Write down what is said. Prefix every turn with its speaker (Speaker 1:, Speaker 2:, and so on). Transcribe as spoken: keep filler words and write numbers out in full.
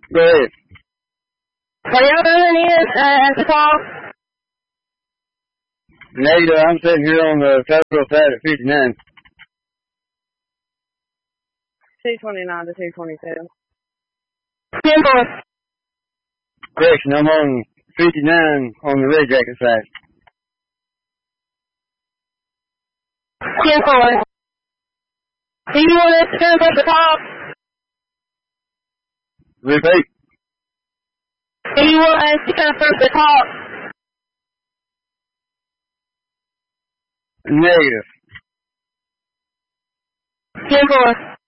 Speaker 1: Go ahead.
Speaker 2: Are y'all doing it uh, at the top?
Speaker 1: Negative, I'm sitting here on the federal side at fifty-nine.
Speaker 2: two twenty-nine to two twenty-two. ten four.
Speaker 1: Correction, I'm on fifty-nine on the Red Jacket side.
Speaker 2: ten four. Do you want us to come at the top?
Speaker 1: Repeat.
Speaker 2: Do you want us to come from the top?
Speaker 1: Negative.
Speaker 2: ten four.